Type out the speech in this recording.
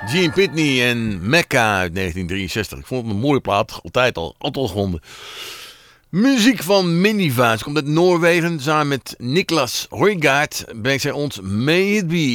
Gene Pitney en Mecca uit 1963. Ik vond het een mooie plaat, altijd gevonden. Muziek van Miniva. Ze komt uit Noorwegen. Samen met Niklas Højgaard brengt zij ons May It Be.